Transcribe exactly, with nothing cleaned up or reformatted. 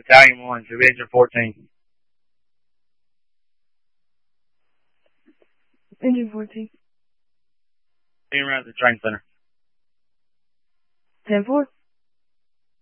Battalion one, Division fourteen. Engine fourteen. Being around the train center. ten four.